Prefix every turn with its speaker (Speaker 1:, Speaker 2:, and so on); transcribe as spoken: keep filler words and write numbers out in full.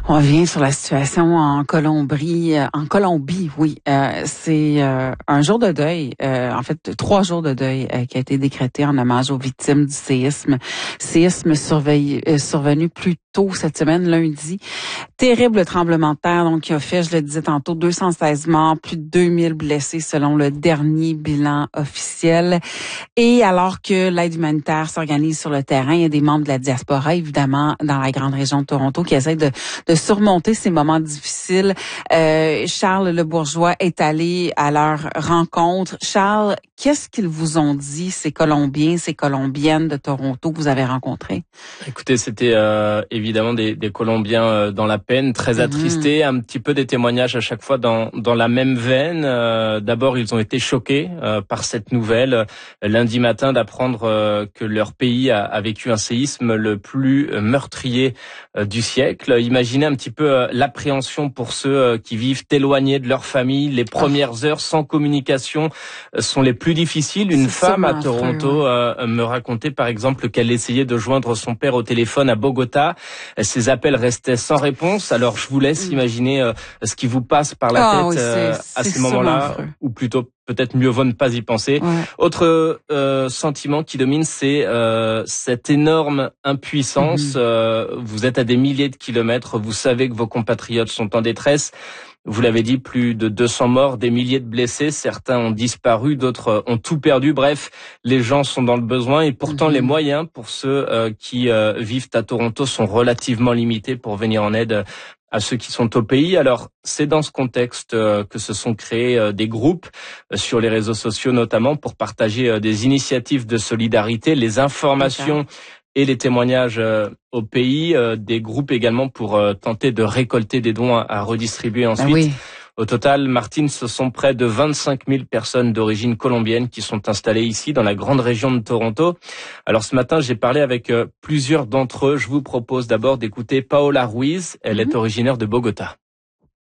Speaker 1: On revient sur la situation en Colombie. En Colombie, oui. Euh, c'est euh, un jour de deuil, euh, en fait trois jours de deuil euh, qui a été décrété en hommage aux victimes du séisme. Séisme surveillé, euh, survenu plus tôt cette semaine, lundi. Terrible tremblement de terre, donc qui a fait, je le disais tantôt, deux cent seize morts, plus de deux mille blessés selon le dernier bilan officiel. Et alors que l'aide humanitaire s'organise sur le terrain, il y a des membres de la diaspora, évidemment, dans la grande région de Toronto, qui essaient de, de surmonter ces moments difficiles. Euh, Charles Le Bourgeois est allé à leur rencontre. Charles, qu'est-ce qu'ils vous ont dit, ces Colombiens, ces Colombiennes de Toronto que vous avez rencontrés?
Speaker 2: Écoutez, c'était euh, évidemment des, des Colombiens euh, dans la peine, très attristés, mmh. un petit peu des témoignages à chaque fois dans, dans la même veine. Euh, d'abord, ils ont été choqués euh, par cette nouvelle euh, lundi matin d'apprendre euh, que leur pays a, a vécu un séisme le plus euh, meurtrier euh, du siècle. Imaginez un petit peu euh, l'appréhension pour ceux euh, qui vivent éloignés de leur famille. Les premières oh. heures sans communication euh, sont les plus difficiles. Une
Speaker 1: C'est
Speaker 2: femme à Toronto
Speaker 1: ouais.
Speaker 2: euh, me racontait par exemple qu'elle essayait de joindre son père au téléphone à Bogota. Ses appels restaient sans réponse. Alors je vous laisse mmh. imaginer euh, ce qui vous passe par la
Speaker 1: oh,
Speaker 2: tête
Speaker 1: oui,
Speaker 2: euh, à ces moments-là, ou plutôt peut-être mieux vaut ne pas y penser.
Speaker 1: Ouais.
Speaker 2: Autre euh, sentiment qui domine, c'est euh, cette énorme impuissance. Mmh. Euh, vous êtes à des milliers de kilomètres, vous savez que vos compatriotes sont en détresse. Vous l'avez dit, plus de deux cents morts, des milliers de blessés. Certains ont disparu, d'autres ont tout perdu. Bref, les gens sont dans le besoin et pourtant mmh. les moyens pour ceux euh, qui euh, vivent à Toronto sont relativement limités pour venir en aide à ceux qui sont au pays. Alors, c'est dans ce contexte euh, que se sont créés euh, des groupes euh, sur les réseaux sociaux notamment pour partager euh, des initiatives de solidarité, les informations okay. et les témoignages euh, au pays, euh, des groupes également pour euh, tenter de récolter des dons à, à redistribuer ensuite. Ah oui. Au total, Martine, ce sont près de vingt-cinq mille personnes d'origine colombienne qui sont installées ici dans la grande région de Toronto. Alors ce matin, j'ai parlé avec euh, plusieurs d'entre eux. Je vous propose d'abord d'écouter Paola Ruiz. Elle mm-hmm. est originaire de Bogota.